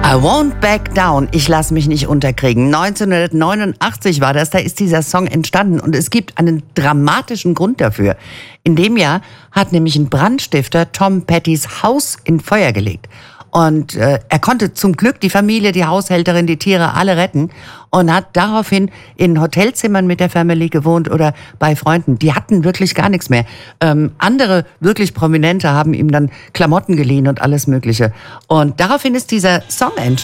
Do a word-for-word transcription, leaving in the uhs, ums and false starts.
I won't back down. Ich lasse mich nicht unterkriegen. neunzehnhundertneunundachtzig war das, da ist dieser Song entstanden. Und es gibt einen dramatischen Grund dafür. In dem Jahr hat nämlich ein Brandstifter Tom Pettys Haus in Feuer gelegt. Und äh, er konnte zum Glück die Familie, die Haushälterin, die Tiere alle retten und hat daraufhin in Hotelzimmern mit der Family gewohnt oder bei Freunden. Die hatten wirklich gar nichts mehr. Ähm, andere wirklich Prominente haben ihm dann Klamotten geliehen und alles Mögliche. Und daraufhin ist dieser Song entstanden.